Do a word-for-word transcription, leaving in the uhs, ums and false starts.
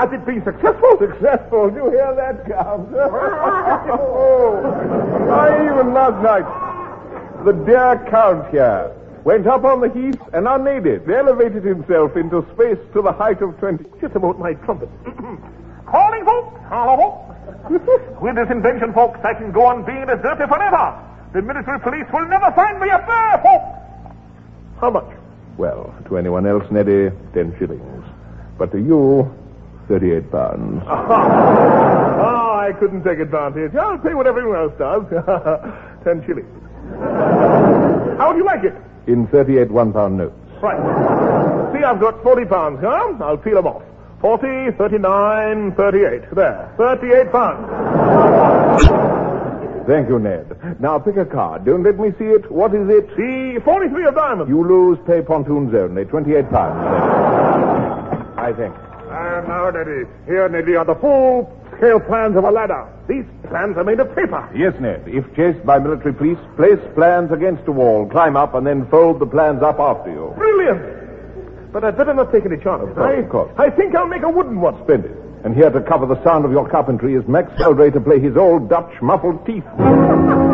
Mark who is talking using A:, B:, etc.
A: Has it been successful?
B: Successful? Do you hear that, Count? Oh, why, even last night, the dear Count here went up on the heath and unaided elevated himself into space to the height of twenty.
A: Just about my trumpet. Calling, folks. Hello, folks. With this invention, folks, I can go on being a deserter forever. The military police will never find me up there, folks. How much?
B: Well, to anyone else, Neddy, ten shillings. But to you, thirty-eight pounds.
A: Oh, I couldn't take advantage. I'll pay what everyone else does. Ten shillings. How would you like it?
B: In thirty-eight one-pound notes.
A: Right. See, I've got forty pounds, huh? I'll peel them off. Forty, thirty-nine, thirty-eight. There. Thirty-eight pounds.
B: Thank you, Ned. Now pick a card. Don't let me see it. What is it?
A: The forty-three of diamonds.
B: You lose, pay pontoons only. Twenty-eight pounds. I think.
A: And now, Neddy. Here, Neddy, are the full-scale plans of a ladder. These plans are made of paper.
B: Yes, Ned. If chased by military police, place plans against a wall, climb up, and then fold the plans up after you.
A: Brilliant. But I'd better not take any chances.
B: Oh,
A: I,
B: of course.
A: I think I'll make a wooden one.
B: Splendid. And here to cover the sound of your carpentry is Max Sheldrake to play his old Dutch muffled teeth.